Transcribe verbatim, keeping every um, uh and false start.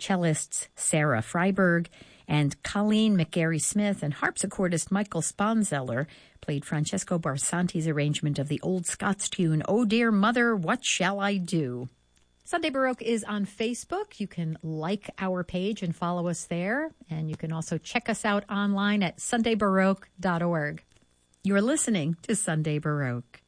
cellists Sarah Freiberg and Colleen McGarry-Smith, and harpsichordist Michael Sponzeller played Francesco Barsanti's arrangement of the old Scots tune, "Oh Dear Mother, What Shall I Do?" Sunday Baroque is on Facebook. You can like our page and follow us there. And you can also check us out online at sunday baroque dot org. You're listening to Sunday Baroque.